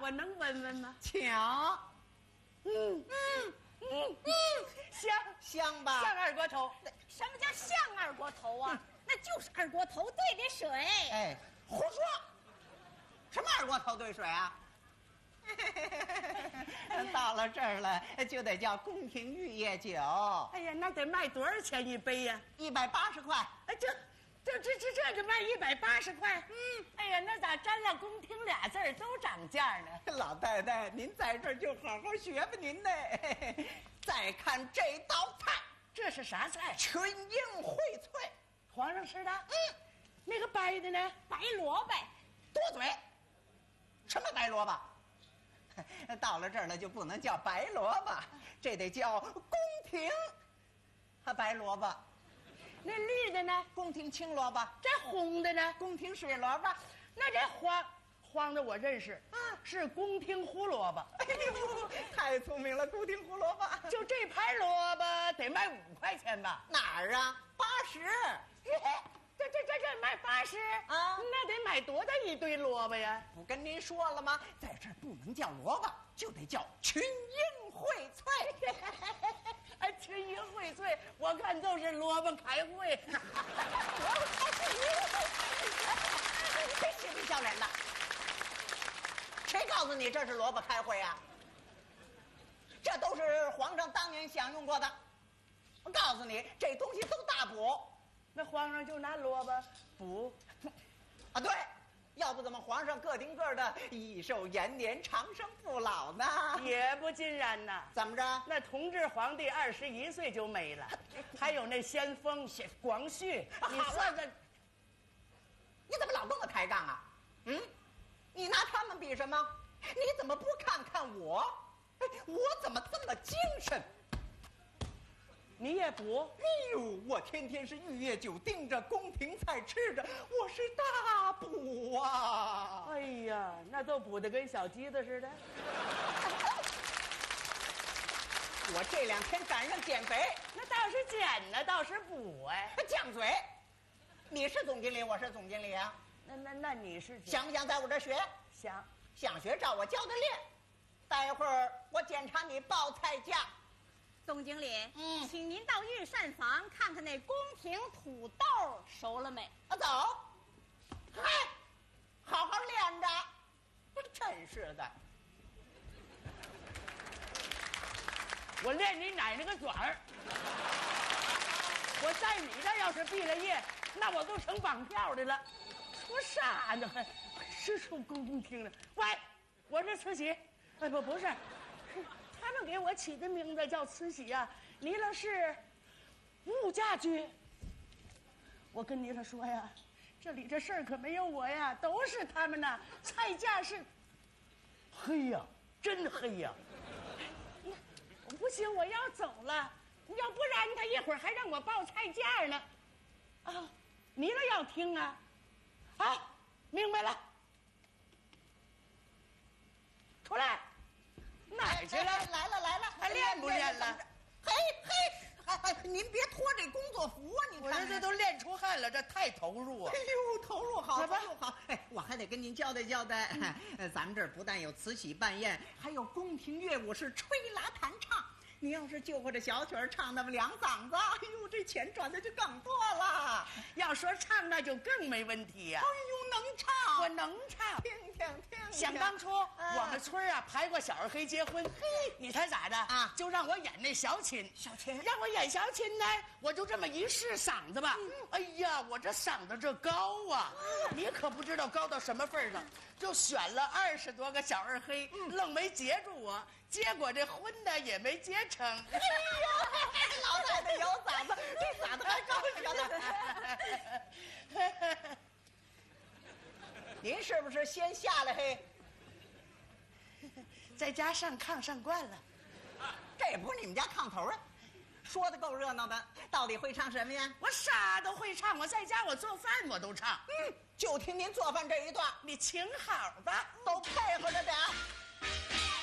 我能闻闻吗？ 请。香吧？ 像二锅头。 什么叫像二锅头啊？那就是二锅头兑的水。 哎，胡说！什么二锅头兑水啊？到了这儿了，就得叫宫廷玉液酒。 哎呀，那得卖多少钱一杯呀 ？180块。 哎，这就卖180块。哎呀，那咋沾了宫廷俩字儿都涨价呢？ 老太太，您在这儿就好好学吧您呢。再看这道菜， 这是啥菜？ 群英荟萃， 皇上吃的。那个白的呢？ 白萝卜。 多嘴！什么白萝卜？到了这儿了就不能叫白萝卜，这得叫宫廷白萝卜。 那绿的呢？ 宫廷青萝卜。 这红的呢？ 宫廷水萝卜。 那这黄的我认识，是宫廷胡萝卜。 哎呦，太聪明了，宫廷胡萝卜。 就这盘萝卜得卖5块钱吧？ 哪儿啊？80。 这卖80 啊？ 那得买多大一堆萝卜呀？ 不跟您说了吗？在这儿不能叫萝卜，就得叫群英荟萃。 哎，群英荟萃，我看就是萝卜开会。 萝卜开会，别嬉皮笑脸的。谁告诉你这是萝卜开会啊？这都是皇上当年享用过的。我告诉你，这东西都大补。 那皇上就拿萝卜补啊？对，要不怎么皇上个顶个的益寿延年、长生不老呢？ 也不尽然呐。 怎么着？ 那同治皇帝21岁就没了，还有那先锋广旭，你算算， 你怎么老跟我抬杠啊？你拿他们比什么？你怎么不看看我？我怎么这么精神？ 你也补？ 哎呦，我天天是玉液酒盯着，宫廷菜吃着，我是大补啊！ 哎呀，那都补得跟小鸡子似的。 我这2天赶上减肥， 那倒是减呢，倒是补哎。 犟嘴！你是总经理，我是总经理啊。 那你是想不想在我这学？想学，照我教的练。待会儿我检查你报菜价。 总经理，请您到御膳房看看那宫廷土豆熟了没？ 走。嗨，好好练着。真是的。 我练你奶奶个爪儿！我在你这要是毕了业，那我都成绑票的了。说啥呢？还是出宫廷了？喂，我是慈禧。哎，不是。他们给我起的名字叫慈禧啊，你那是物价局。我跟你了说呀，这里这事儿可没有我呀，都是他们呐。菜价是黑呀，真黑呀。不行，我要走了，要不然他一会儿还让我报菜价呢。啊，你了要听啊？啊，明白了，出来。哪儿去了？ 来了， 还练不练了？ 嘿，您别脱这工作服啊！你看， 我这都练出汗了，这太投入啊！ 哎呦，投入好， 来吧投入好。哎，我还得跟您交代交代，咱们这儿不但有慈禧办宴，还有宫廷乐舞是吹拉弹唱。你要是就会这小曲儿唱那么2嗓子，哎呦，这钱赚的就更多了。 要说唱，那就更没问题呀。 哎呦，能唱， 我能唱。 听。 想当初我们村啊排过小二黑结婚，你猜咋的啊？ 就让我演那小琴，让我演小琴呢，我就这么一试嗓子吧。哎呀，我这嗓子这高啊，你可不知道高到什么份上，就选了20多个小二黑，愣没接住我。结果这婚呢也没结成。哎呦，老太太有嗓子，这嗓子还高呢。您是不是先下来嘿？ 在家上炕上惯了。 这也不是你们家炕头啊，说的够热闹的。到底会唱什么呀？ 我啥都会唱，我在家我做饭我都唱。 就听您做饭这一段， 你请好吧， 都配合着点。